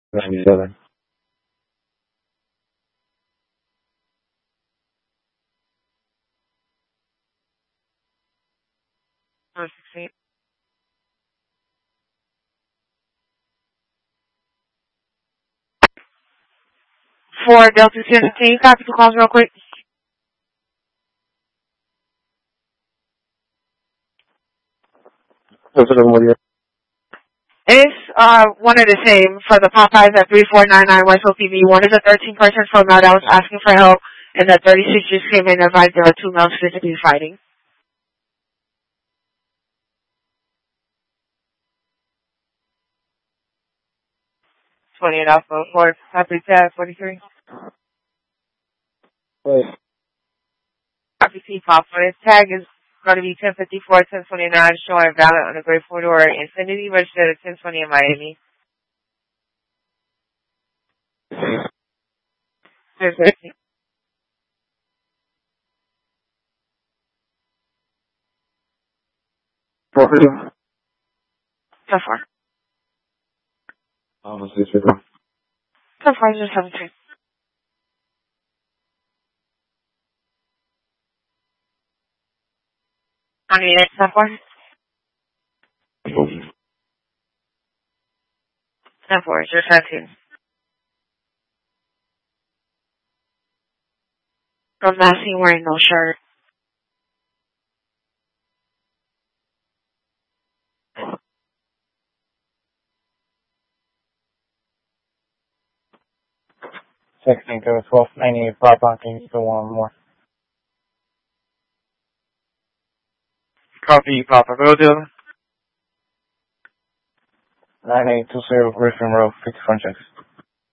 97. 468. 4 Delta 17. Copy the calls real quick. It's one of the same for the Popeyes at 3499 West OPV. One is a 13-person female that was asking for help, and the 36 just came in and advised there are 2 males physically fighting. $28 Alpha 4. Copy tab 43. Wait. Copy T-Pop. For this tag is going to be 1054, 1029, showing valid on the Great 4-door Infinity, registered at 1020 in Miami. Perfect. Property. So far. Obviously, So far, just 17. I mean, it's so far. So far, it's just 17. From that scene wearing no shirt. Sixteen to 1298 Pop Can you still one more? Copy, Papa. Go to 9820 Griffin Road, 50 front checks.